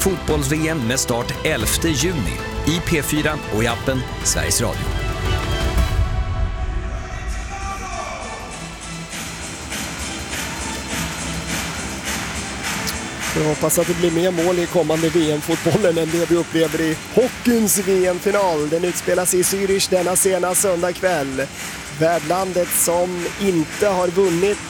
fotbolls-VM med start 11 juni i P4 och i appen Sveriges Radio. Jag hoppas att det blir mer mål i kommande VM-fotbollen än det vi upplever i hockeyns VM-final. Den utspelas i Zürich denna sena söndag kväll. Värdlandet som inte har vunnit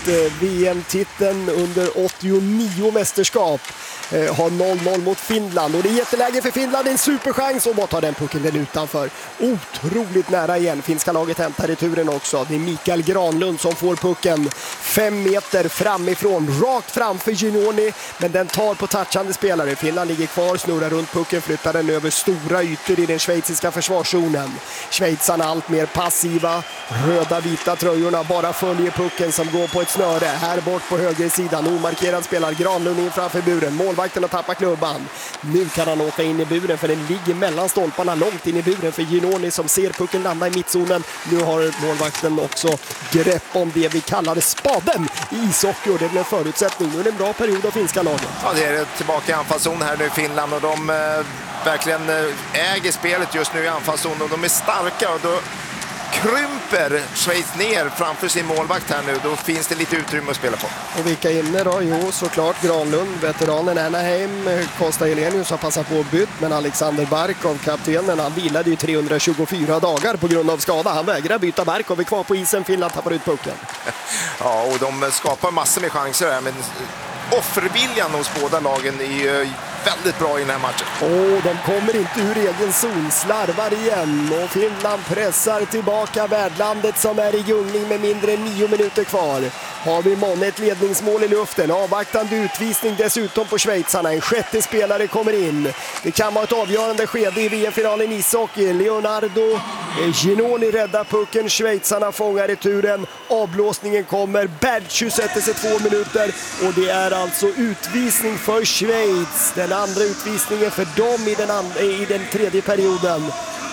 VM-titeln under 89 mästerskap har 0-0 mot Finland. Och det är jätteläge för Finland, en superchans. Och bara tar den pucken den utanför. Otroligt nära igen. Finska laget hämtar returen också. Det är Mikael Granlund som får pucken 5 meter framifrån. Rakt framför Ginoni. Men den tar på touchande spelare. Finland ligger kvar, snurrar runt pucken, flyttar den över stora ytor i den schweiziska försvarszonen. Schweizarna allt mer passiva. Röda vita tröjorna bara följer pucken som går på ett snöre. Här bort på höger sidan. Omarkerad spelar Granlund in framför buren. Målvakten har tappat klubban. Nu kan han åka in i buren för den ligger mellan stolparna långt in i buren för Ginoni som ser pucken landa i mittzonen. Nu har målvakten också grepp om det vi kallar spaden i ishockey och det blir en förutsättning. Nu är det en bra period av finska laget. Ja, det är tillbaka i anfallszon här nu i Finland och de verkligen äger spelet just nu i anfallszon och de är starka och då krymper Schweiz ner framför sin målvakt här nu. Då finns det lite utrymme att spela på. Och vilka inne då? Jo, såklart Granlund, veteranen Anaheim. Costa Helenius har passat på att bytt, men Alexander Barkov, kaptenen, han vilade ju 324 dagar på grund av skada. Han vägrar byta. Barkov är kvar på isen. Finland tappar ut pucken. Ja, och de skapar massor med chanser här, men offerviljan hos båda lagen är ju väldigt bra i den här matchen. De kommer inte ur egen zon, slarvar igen och Finland pressar tillbaka värdlandet som är i gungning med mindre än 9 minuter kvar. Har vi månne ett ledningsmål i luften, avvaktande utvisning dessutom på schweizarna. En sjätte spelare kommer in. Det kan vara ett avgörande skede i VM-finalen i ishockey. Leonardo Ginoni räddar pucken, schweizarna fångar returen. Avblåsningen kommer, Bertschus sätter sig 2 minuter och det är alltså utvisning för Schweiz. Den andra utvisningen för dem i den tredje perioden.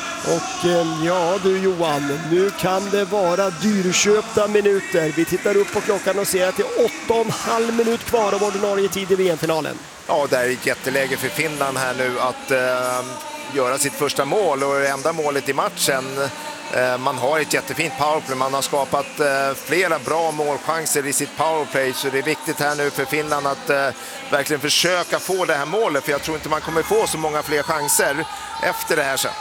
Och ja du Johan, nu kan det vara dyrköpta minuter. Vi tittar upp på klockan och ser att det är 8,5 minut kvar av ordinarie tid i VM-finalen. Ja, det är ett jätteläge för Finland här nu att göra sitt första mål och det enda målet i matchen. Man har ett jättefint powerplay, man har skapat flera bra målchanser i sitt powerplay, så det är viktigt här nu för Finland att verkligen försöka få det här målet, för jag tror inte man kommer få så många fler chanser efter det här sen.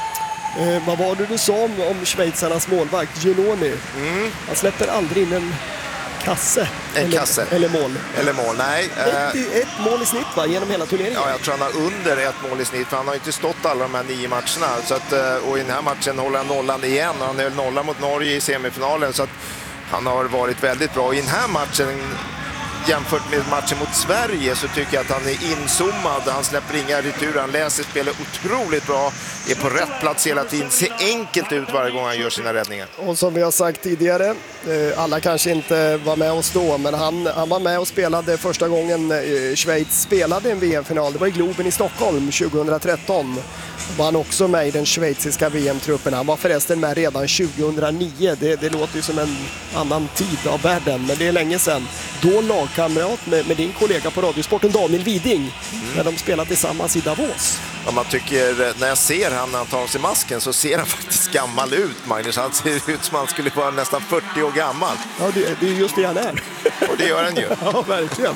Vad var det du sa om schweizarnas målvakt Ginoni? Han släpper aldrig in en kasse. Eller mål. Eller mål, nej. Ett mål i snitt va, genom hela turneringen? Ja, jag tror han har under 1 mål i snitt, för han har inte stått alla de här 9 matcherna. Så att, och i den här matchen håller han nollan igen och han höll nollan mot Norge i semifinalen. Så att han har varit väldigt bra. I den här matchen, jämfört med matchen mot Sverige, så tycker jag att han är inzoomad. Han släpper inga returer, han läser spelet otroligt bra, är på rätt plats hela tiden, ser enkelt ut varje gång han gör sina räddningar. Och som vi har sagt tidigare, alla kanske inte var med oss då, men han var med och spelade första gången Schweiz spelade en VM-final. Det var i Globen i Stockholm 2013. Var han också med i den schweiziska VM-truppen. Han var förresten med redan 2009. Det låter ju som en annan tid av världen, men det är länge sedan. Då lagkamrat med din kollega på Radiosporten Daniel Widing, när de spelade tillsammans i Davos. Ja, man tycker, när jag ser han när han tar av sig masken så ser han faktiskt gammal ut, Magnus. Han ser ut som han skulle vara nästan 40 år gammal. Ja, det är just det han är. Och det gör han ju. Ja, verkligen.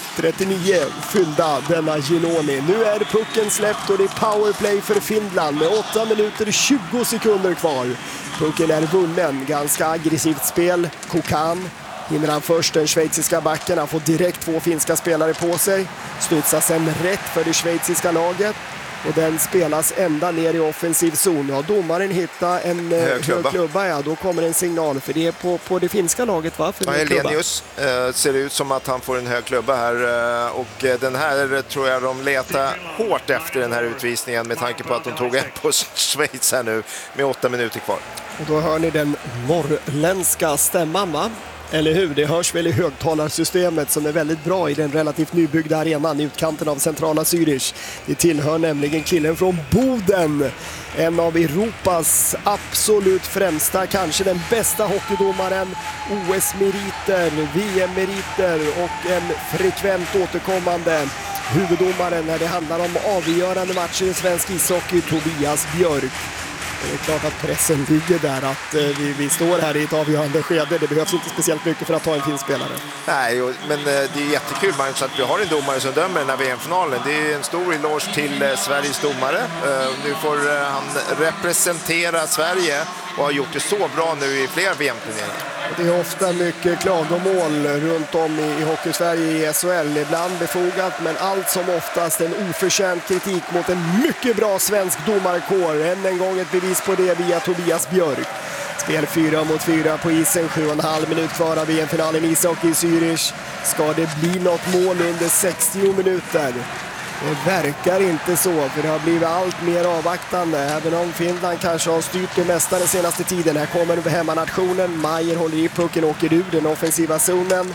39 fyllda denna Ginoni. Nu är pucken släppt och det är powerplay för Finland med 8 minuter 20 sekunder kvar. Pucken är vunnen. Ganska aggressivt spel. Kokan hinner han först den schweiziska backen. Han får direkt 2 finska spelare på sig. Studsar sen rätt för det schweiziska laget. Och den spelas ända ner i offensiv zon. Ja, domaren hittar en hög klubba. Ja, då kommer en signal. För det är på det finska laget, va? För Helenius ser ut som att han får en hög klubba här. Och den här tror jag de letar hårt efter, den här utvisningen, med tanke på att de tog en på Schweiz här nu med 8 minuter kvar. Och då hör ni den norrländska stämman, va? Eller hur? Det hörs väl i högtalarsystemet som är väldigt bra i den relativt nybyggda arenan i utkanten av centrala Zürich. Det tillhör nämligen killen från Boden. En av Europas absolut främsta, kanske den bästa hockeydomaren. OS-meriter, VM-meriter och en frekvent återkommande huvuddomare när det handlar om avgörande matcher i svensk ishockey, Tobias Björk. Det är klart att pressen ligger där att vi står här i ett avgörande skede. Det behövs inte speciellt mycket för att ta en fin spelare. Nej, men det är jättekul Magnus, att vi har en domare som dömer den här VM-finalen. Det är en stor eloge till Sveriges domare. Nu får han representera Sverige och har gjort det så bra nu i flera VM-turneringar. Det är ofta mycket klagomål runt om i Hockey-Sverige i SHL. Ibland befogat, men allt som oftast en oförtjänt kritik mot en mycket bra svensk domarkår. Än en gång ett bevis på det via Tobias Björk. Spel 4-4 på isen, 7,5 minut kvar av VM-finalen i ishockey i Zürich. Ska det bli något mål under 60 minuter? Det verkar inte så, för det har blivit allt mer avvaktande. Även om Finland kanske har styrt det mesta den senaste tiden. Här kommer hemmanationen. Maier håller i pucken, åker ur den offensiva zonen.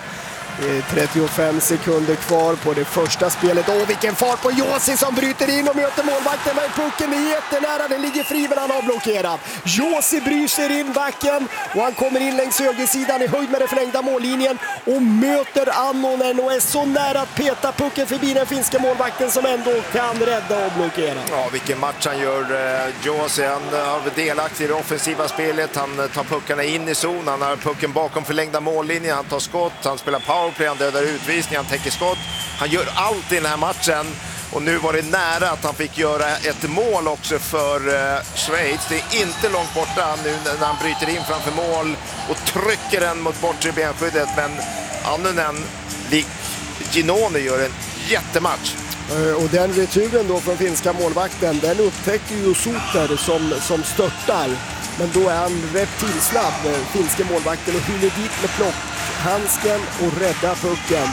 35 sekunder kvar på det första spelet. Vilken fart på Josi som bryter in och möter målvakten. Men pucken är jättenära, den ligger fri men han har blockerat. Josi bryter in backen och han kommer in längs högersidan i höjd med den förlängda mållinjen och möter Annonen och är så nära att peta pucken förbi den finska målvakten som ändå kan rädda och blockera. Ja, vilken match han gör. Josi, han har delaktig i det offensiva spelet. Han tar puckarna in i zon, han har pucken bakom förlängda mållinjen, han tar skott, han spelar powerplay, han dödar utvisning, han täcker skott. Han gör allt i den här matchen och nu var det nära att han fick göra ett mål också för Schweiz. Det är inte långt borta nu när han bryter in framför mål och trycker den mot bortre benskyddet, men Annunen, lik Ginone, gör en jättematch. Och den returen då från finska målvakten, den upptäcker ju Soter som störtar. Men då är han reptilsnabb, finska målvakten, och hinner dit med plockhandsken och räddar pucken.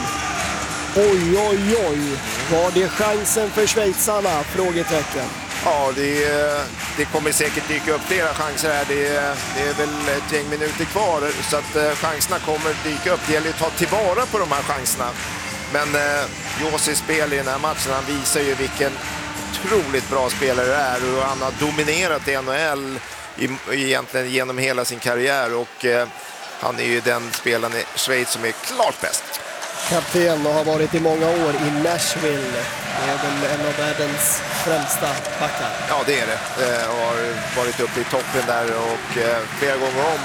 Oj, oj, oj. Var det chansen för schweizarna? Frågetecken. Ja, det kommer säkert dyka upp flera chanser här. Det är väl ett gäng minuter kvar, så att chanserna kommer dyka upp. Det gäller att ta tillvara på de här chanserna. Men Josis spel i den här matchen, han visar ju vilken otroligt bra spelare det är. Och han har dominerat i NHL egentligen genom hela sin karriär. Och han är ju den spelaren i Schweiz som är klart bäst. Kapten och har varit i många år i Nashville. Det är väl en av världens främsta backar. Ja, det är det. Har varit uppe i toppen där och flera gånger om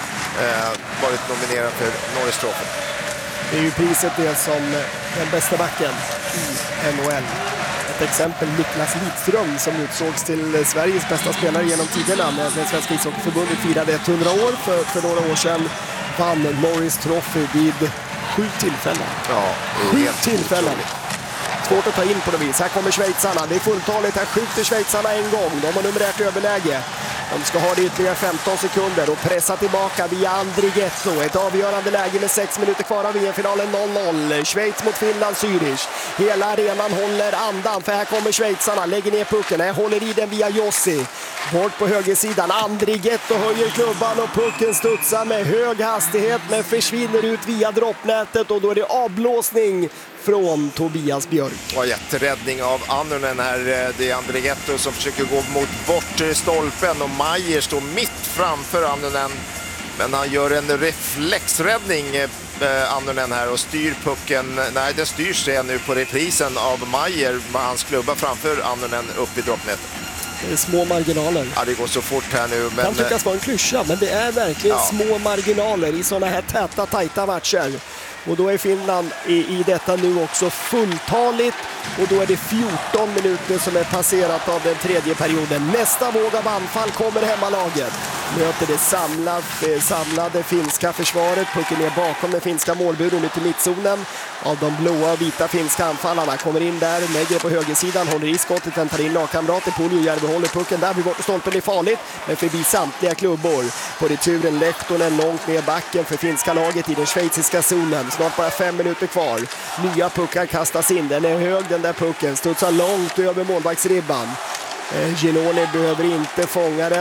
varit nominerad för Norris Trophy. Det är ju priset det som den bästa backen i NHL. Ett exempel, Niklas Lidström, som utsågs till Sveriges bästa spelare genom tiderna när det svenska ishockeyförbundet firade 100 år för några år sedan. Vann Norris Trophy vid 7 tillfällen. Ja, 7 tillfällen. Svårt att ta in på det vis. Här kommer schweizarna. Det är fulltaligt. Här skjuter schweizarna en gång. De har numerärt överläge. De ska ha det ytterligare 15 sekunder och pressa tillbaka via Andrighetto. Ett avgörande läge med 6 minuter kvar av VM-finalen, 0-0. Schweiz mot Finland, Zürich. Hela arenan håller andan, för här kommer schweizarna. Lägger ner pucken. Här håller i den via Jossi. Bort på högersidan. Andrighetto höjer klubban och pucken studsar med hög hastighet men försvinner ut via droppnätet, och då är det avblåsning från Tobias Björk. Och jätteräddning av Annunen här. Det är Andrighetto som försöker gå mot bort stolpen och Maier står mitt framför Annunen. Men han gör en reflexräddning, Annunen här, och styr pucken. Nej, den styrs sig nu på reprisen av Maier med hans klubba framför Annunen upp i droppnätet. Det är små marginaler. Ja, det går så fort här nu. Men kan tyckas vara en klyscha, men det är verkligen små marginaler i sådana här täta, tajta matcher. Och då är Finland i detta nu också fulltaligt. Och då är det 14 minuter som är passerat av den tredje perioden. Nästa våg av anfall kommer hemmalaget. Möter det samlade finska försvaret. Pucken ner bakom den finska målburen ut i mittzonen. Av de blåa och vita finska anfallarna kommer in där, lägger på högersidan, håller i skottet, väntar in lagkamrater. Puljujärvi håller pucken där, vid bort stolpen är farligt, men förbi samtliga klubbor. På returen Lehtonen långt ner backen för finska laget i den schweiziska zonen. Snart bara 5 minuter kvar. Nya puckar kastas in, den är hög den där pucken, studsar långt över målvaktsribban. Ginone behöver inte fånga den.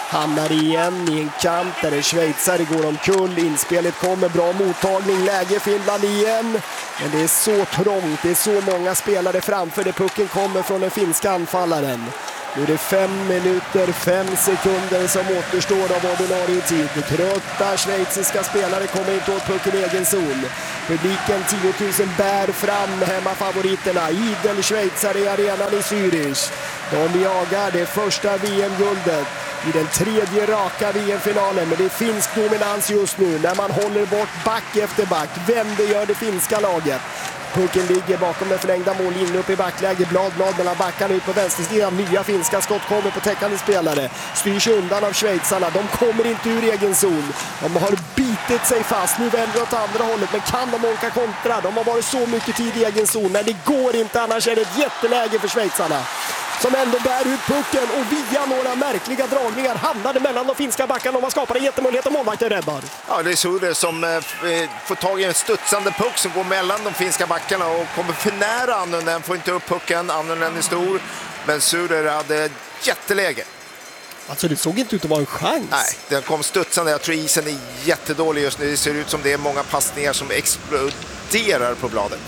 Hamnar igen i en kant där en schweizare går omkull. Inspelet kommer, bra mottagning, läge Finland igen. Men det är så trångt, det är så många spelare framför det. Pucken kommer från den finska anfallaren. Nu är det 5 minuter, 5 sekunder som återstår av ordinarie tid. Trötta schweiziska spelare kommer inte åt pucken i egen zon. Publiken 10 000 bär fram hemmafavoriterna. Idel schweizare i arenan i Zürich. De jagar det första VM-guldet i den 3:e raka VM-finalen. Men det är finsk dominans just nu när man håller bort back efter back. Vem det gör det finska laget? Pucken ligger bakom den förlängda mållinjen upp i backläge. Blad mellan backarna ut på vänstersidan. Nya finska skott kommer på täckande spelare. Styrs undan av schweizarna. De kommer inte ur egen zon. De har bitit sig fast. Nu vänder åt andra hållet. Men kan de orka kontra? De har varit så mycket tid i egen zon. Nej, det går inte. Annars är det ett jätteläge för schweizarna. Som ändå bär ut pucken och via några märkliga dragningar hamnade mellan de finska backarna och man skapar en jättemöjlighet och målvakten räddar. Ja, det är Suder som får tag i en studsande puck som går mellan de finska backarna och kommer för nära Annunen, får inte upp pucken, Annunen är stor, men Suder hade jätteläge. Alltså det såg inte ut att vara en chans. Nej, den kom studsande. Jag tror isen är jättedålig just nu. Det ser ut som det är många passningar som exploderar på bladet.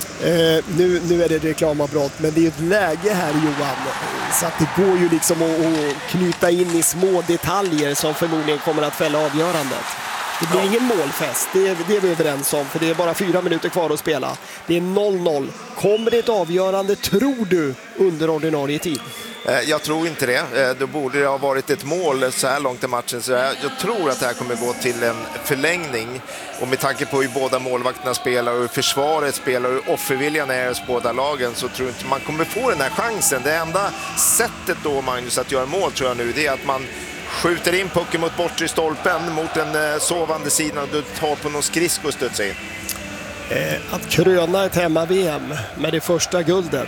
Nu är det reklamavbrott, men det är ett läge här, Johan, så att det går ju liksom att knyta in i små detaljer som förmodligen kommer att fälla avgörandet. Det blir ingen målfest, det är vi överens om, för det är bara 4 minuter kvar att spela. Det är 0-0. Kommer det ett avgörande, tror du, under ordinarie tid? Jag tror inte det. Då borde det ha varit ett mål så här långt i matchen. Så jag tror att det här kommer gå till en förlängning. Och med tanke på hur båda målvakterna spelar och hur försvaret spelar och hur offerviljan är hos båda lagen, så tror jag inte man kommer få den här chansen. Det enda sättet då, Magnus, att göra mål tror jag nu, det är att man skjuter in pucken mot bortre stolpen mot den sovande sidan och du tar på någon skridsko och studsar in. Att kröna ett hemma-VM med det första guldet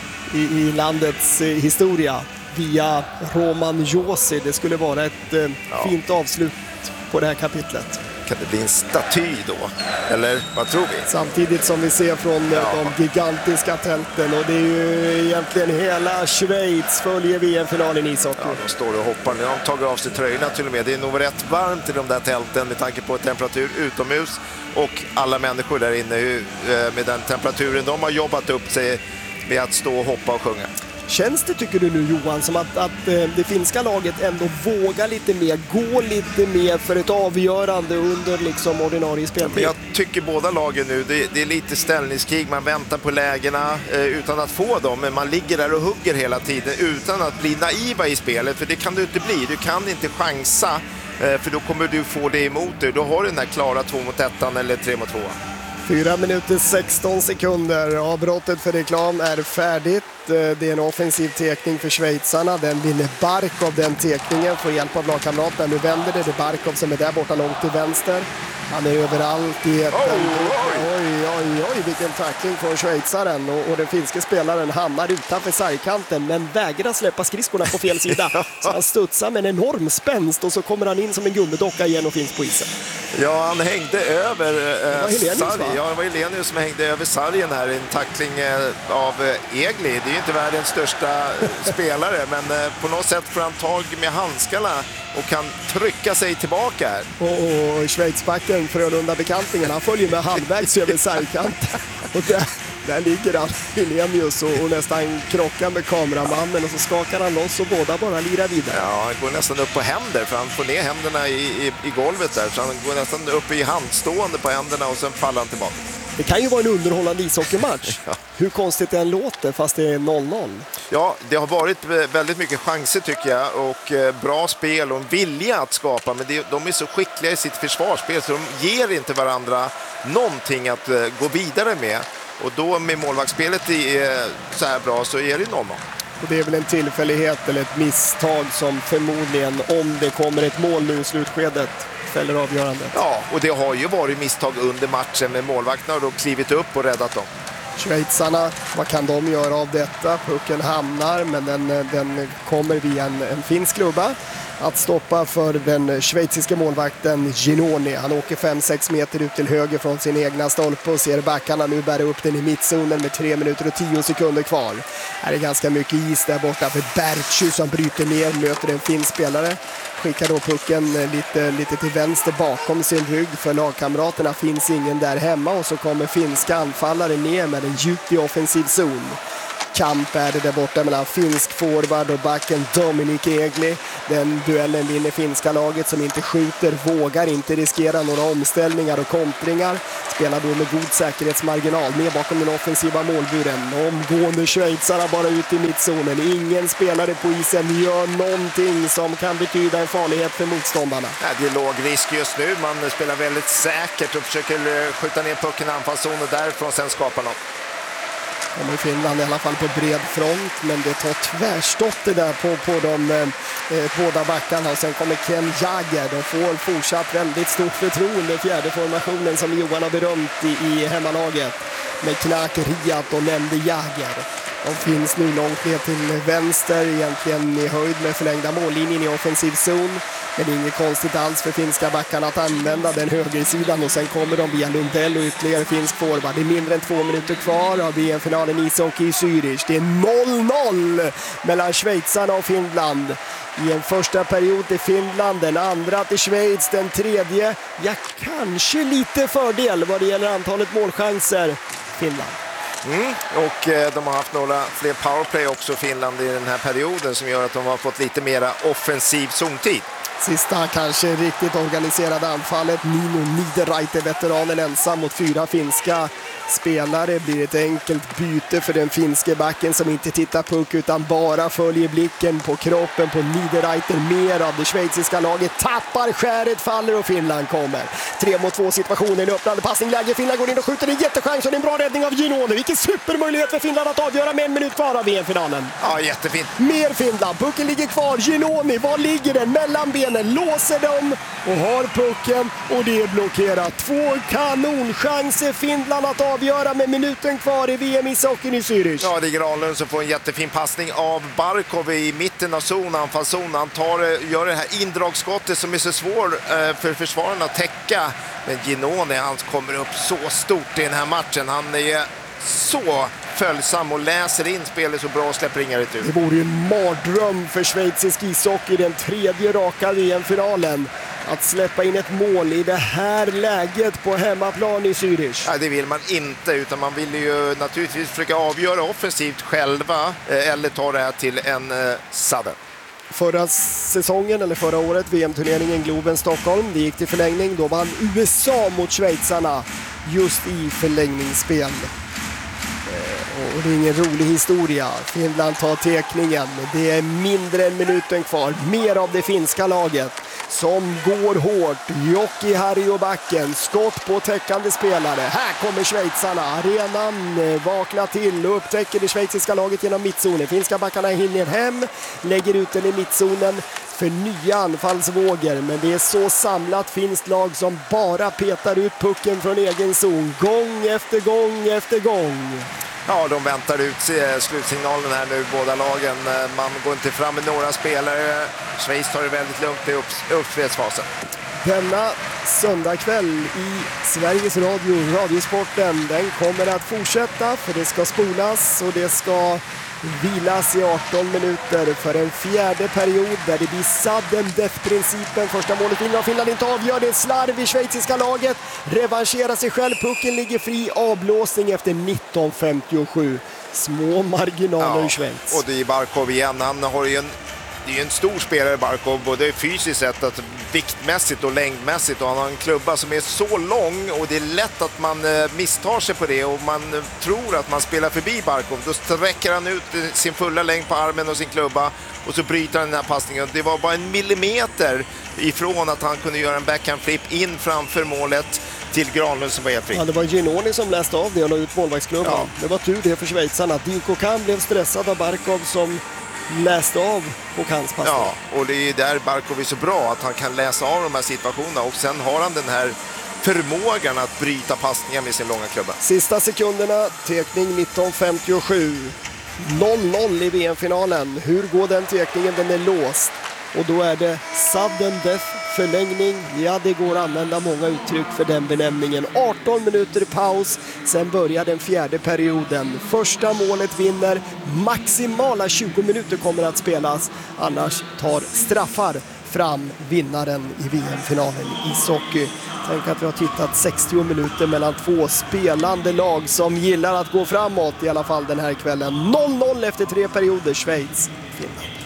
i landets historia via Roman Josi, det skulle vara ett fint avslut på det här kapitlet. Kan det bli en staty då? Eller vad tror vi? Samtidigt som vi ser från de gigantiska tälten, och det är ju egentligen hela Schweiz följer VM-finalen i ishockey. Ja, de står och hoppar. Nu har de tagit av sig tröjorna till och med. Det är nog rätt varmt i de där tälten med tanke på temperatur utomhus och alla människor där inne med den temperaturen de har jobbat upp sig med att stå och hoppa och sjunga. Känns det, tycker du nu, Johan, som att det finska laget ändå vågar lite mer, gå lite mer för ett avgörande under liksom ordinarie speltid? Jag tycker båda lagen nu, det är lite ställningskrig, man väntar på lägena utan att få dem, men man ligger där och hugger hela tiden utan att bli naiva i spelet, för det kan du inte bli, du kan inte chansa, för då kommer du få det emot dig, då har du den här klara 2-1 eller 3-2. 4 minuter 16 sekunder. Avbrottet för reklam är färdigt. Det är en offensiv tekning för schweizarna. Den vinner Barkov den tekningen, får hjälp av lagkamraterna. Nu vänder det är Barkov som är där borta långt till vänster. Han är överallt i ett... Oj, vilken tackling från schweizaren. Och den finska spelaren hamnar utanför sargkanten men vägrar släppa skridskorna på fel sida. Så han studsar med en enorm spänst och så kommer han in som en gummidocka igen och finns på isen. Ja, han hängde över Sarri. Ja, det var Helenius som hängde över sargen här i en tackling av Egli. Det är ju inte världens största spelare, men på något sätt får han tag med handskarna och kan trycka sig tillbaka här. Och Schweizbacken, Frölunda-bekantingen, han följer med halvvägs över sargkanten. Och där ligger han, Helenius, och nästan krockar med kameramannen och så skakar han loss och båda bara lirar vidare. Ja, han går nästan upp på händer för han får ner händerna i golvet där. Så han går nästan upp i handstående på händerna och sen faller han tillbaka. Det kan ju vara en underhållande ishockeymatch. Ja. Hur konstigt det än låter fast det är 0-0. Ja, det har varit väldigt mycket chanser tycker jag och bra spel och en vilja att skapa, men de är så skickliga i sitt försvarsspel så de ger inte varandra någonting att gå vidare med. Och då med målvaktsspelet är så här bra så är det 0-0. Och det är väl en tillfällighet eller ett misstag som förmodligen, om det kommer ett mål nu i slutskedet, fäller avgörandet. Ja, och det har ju varit misstag under matchen med målvakterna och då klivit upp och räddat dem. Schweizarna, vad kan de göra av detta? Pucken hamnar, men den kommer via en finsk klubba. att stoppa för den schweiziska målvakten Ginoni. Han åker 5-6 meter ut till höger från sin egna stolpe och ser backarna nu bära upp den i mittzonen med 3 minuter och 10 sekunder kvar. Här är ganska mycket is där borta för Bertschu som bryter ner, möter en finsk spelare. Skickar då pucken lite till vänster bakom sin rygg, för lagkamraterna finns ingen där hemma, och så kommer finska anfallare ner med en djupt i offensiv zon. Kamp är det där borta mellan finsk forward och backen Dominik Egli. Den duellen vinner finska laget som inte skjuter, vågar inte riskera några omställningar och kontringar. Spelar då med god säkerhetsmarginal ner bakom den offensiva målburen. Omgående schweizarna bara ut i mittzonen. Ingen spelare på isen gör någonting som kan betyda en farlighet för motståndarna. Det är låg risk just nu. Man spelar väldigt säkert och försöker skjuta ner pucken i anfallszon och därifrån sen skapa något. Kommer Finland i alla fall på bred front, men det tar tvärstopp det där på de båda backarna, och sen kommer Ken Jagger. De får fortsatt väldigt stort förtroende i fjärde formationen som Johan har berömt i hemmalaget med Knack, Riat och nämnde Jagger. De finns nu långt ner till vänster, egentligen i höjd med förlängda mållinjen i offensiv zon. Men det är inget konstigt alls för finska backarna att använda den högersidan, och sen kommer de via Lundell och ytterligare finsk forward. Det är mindre än 2 minuter kvar av VM-finalen ishockey i Zürich. Det är 0-0 mellan schweizarna och Finland. I en första period till Finland, den andra till Schweiz, den tredje, kanske lite fördel vad det gäller antalet målchanser, Finland. Och de har haft några fler powerplay också, Finland, i den här perioden, som gör att de har fått lite mera offensiv zontid. Sista kanske riktigt organiserade anfallet. Nino Niederreiter, veteranen, ensam mot 4 finska spelare. Blir ett enkelt byte för den finske backen som inte tittar puck utan bara följer blicken på kroppen på Niederreiter. Mer av det schweiziska laget tappar skäret, faller och Finland kommer. 3-mot-2 situationen, öppnande passningläge. Finland går in och skjuter en jättechans och en bra räddning av Ginoni. Vilken supermöjlighet för Finland att avgöra med 1 minut kvar av VM-finalen. Ja, jättefint. Mer Finland, pucken ligger kvar. Ginoni, var ligger den? Mellan benen, låser dem och har pucken, och det är blockerat. 2 kanonchanser Finland att avgöra med minuten kvar i VM-ishockeyn i Zürich. Ja, det är Granlund som får en jättefin passning av Barkov i mitten av anfallszon. Han gör det här indragskottet som är så svår för försvararna att täcka. Men Ginoni, han kommer upp så stort i den här matchen. Han är så följsam och läser in spelet så bra och släpper inga retur. Det vore ju en mardröm för schweizisk ishockey i den 3:e raka VM-finalen. Att släppa in ett mål i det här läget på hemmaplan i Zürich. Ja, det vill man inte, utan man vill ju naturligtvis försöka avgöra offensivt själva eller ta det här till en sudden. Förra säsongen, eller förra året, VM-turneringen Globen Stockholm, det gick till förlängning. Då vann USA mot schweizarna just i förlängningsspel. Och det är ingen rolig historia. Finland tar tekningen. Det är mindre än minuten kvar. Mer av det finska laget som går hårt. Jocki Harry och backen. Skott på täckande spelare. Här kommer schweizarna. Arenan vaknar till och upptäcker det schweiziska laget genom mittzonen. Finska backarna hinner hem. Lägger ut den i mittzonen för nya anfallsvågor. Men det är så samlat finskt lag som bara petar ut pucken från egen zon. Gång efter gång efter gång. Ja, de väntar ut slutsignalen här nu, båda lagen. Man går inte fram med några spelare. Schweiz tar det väldigt lugnt i uppspelsfasen. Denna söndagkväll i Sveriges Radio, Radiosporten, den kommer att fortsätta, för det ska spolas och det ska vilas i 18 minuter för en 4:e period där det blir sudden death-principen. Första målet vinner och Finland inte avgör. Det är slarv i schweiziska laget. Revanscherar sig själv. Pucken ligger fri. Avblåsning efter 19:57. Små marginaler i Schweiz. Och det är Barkov igen. Han har ju det är ju en stor spelare, Barkov, både fysiskt sett, att viktmässigt och längdmässigt, och han har en klubba som är så lång och det är lätt att man misstar sig på det och man tror att man spelar förbi Barkov. Då sträcker han ut sin fulla längd på armen och sin klubba och så bryter han den här passningen. Det var bara 1 millimeter ifrån att han kunde göra en backhand flip in framför målet till Granlund som var helt fri. Ja, det var Ginoni som läste av det och la ut målvaktsklubban. Ja. Det var tur det för schweizarna. Dinko Kahn blev stressad av Barkov som läste av Håkans passning. Ja, och det är där Barkov är så bra, att han kan läsa av de här situationerna och sen har han den här förmågan att bryta passningar med sin långa klubba. Sista sekunderna, tekning 19:57. 0-0 i VM-finalen. Hur går den tekningen? Den är låst. Och då är det sudden death, förlängning. Ja, det går att använda många uttryck för den benämningen. 18 minuter paus, sen börjar den fjärde perioden. Första målet vinner, maximala 20 minuter kommer att spelas. Annars tar straffar fram vinnaren i VM-finalen i ishockey. Tänk att vi har tittat 60 minuter mellan två spelande lag som gillar att gå framåt, i alla fall den här kvällen. 0-0 efter 3 perioder, Schweiz, Finland.